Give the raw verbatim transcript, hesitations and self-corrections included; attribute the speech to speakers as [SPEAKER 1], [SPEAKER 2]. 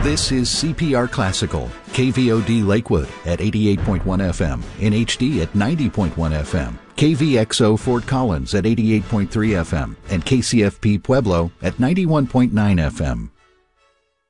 [SPEAKER 1] This is C P R Classical, K V O D Lakewood at eighty-eight point one F M, N H D at ninety point one F M, K V X O Fort Collins at eighty-eight point three F M, and K C F P Pueblo at ninety-one point nine F M.